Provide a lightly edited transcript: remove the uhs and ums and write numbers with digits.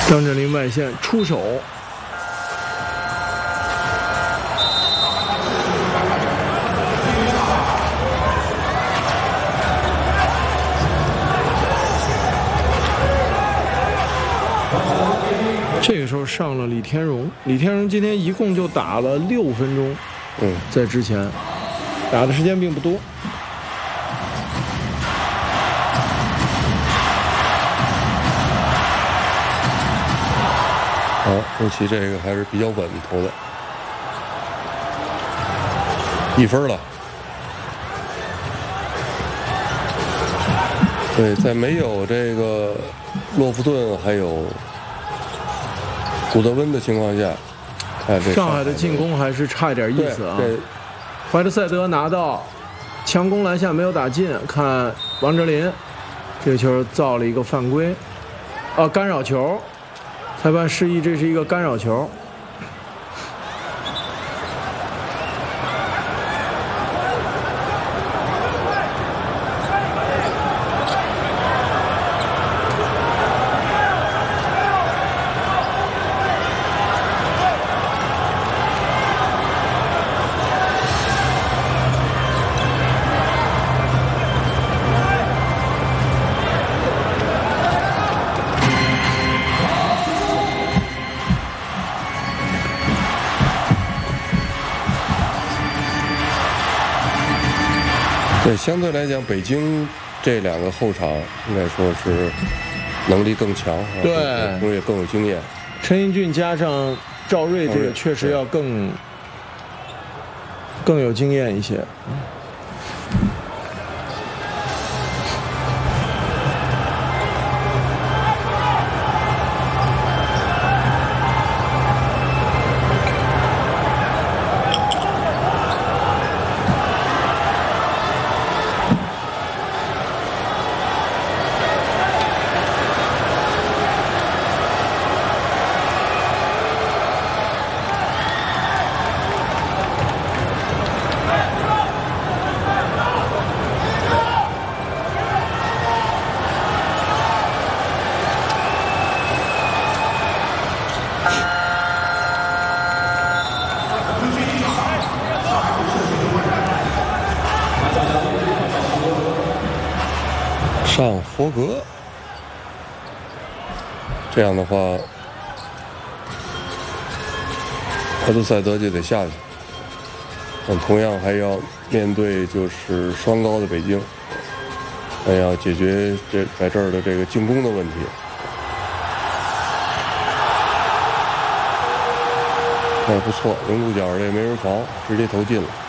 张镇麟外线出手，这个时候上了李天荣，李天荣今天一共就打了6分钟，在之前打的时间并不多。 好，尤其这个还是比较稳投的，1分了。对，在没有这个洛夫顿还有古德温的情况下，看这上海的进攻还是差一点意思啊。怀特塞德拿到强攻篮下没有打进，看王哲林这个球造了一个犯规，干扰球。裁判示意这是一个干扰球。 对，相对来讲，北京这2个后场应该说是能力更强， 对， 也更有经验。 陈英俊加上赵睿，这个确实要更有经验一些。 上佛格，这样的话，怀特塞德就得下去。但同样还要面对就是双高的北京，还要解决在这儿的这个进攻的问题。不错，0度角这没人防，直接投进了。